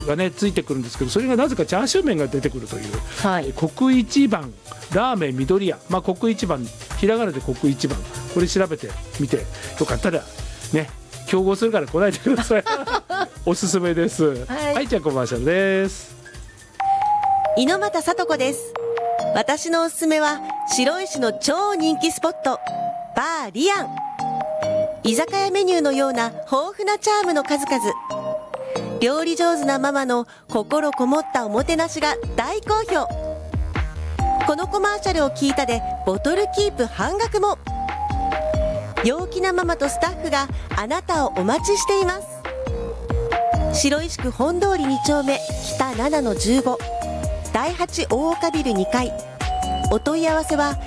がねついてくるんですけど、それがなぜかチャーシュー麺が出てくるという、 はい、 国一番ラーメン緑屋、国一番ひらがなで国一番、これ調べてみてよかったらね競合するから来ないでくださいおすすめです。はい、じゃあコマーシャルです。 猪俣さと子です。私のおすすめは白石の超人気スポットバーリアン。居酒屋メニューのような豊富なチャームの数々、料理上手なママの心こもったおもてなしが大好評。このコマーシャルを聞いたでボトルキープ半額も。陽気なママとスタッフがあなたをお待ちしています。白石区本通り2丁目北7-15第8大岡ビル2階。お問い合わせは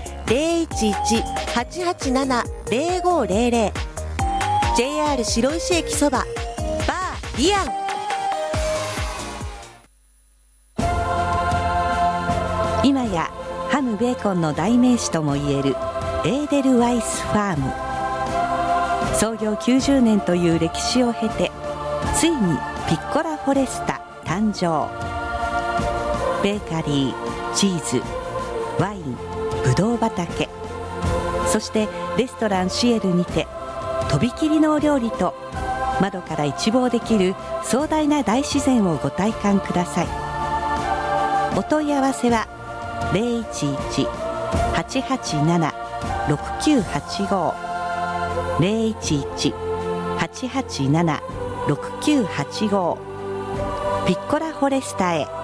011-887-0500。 JR 白石駅そばバーリアン。 今やハムベーコンの代名詞ともいえるエーデルワイスファーム。創業90年という歴史を経てついにピッコラフォレスタ誕生。ベーカリー、チーズ、ワイン、ブドウ畑、そしてレストランシエルにてとびきりのお料理と窓から一望できる壮大な大自然をご体感ください。お問い合わせは 011-887-6985 011-887-6985 ピッコラフォレスタへ。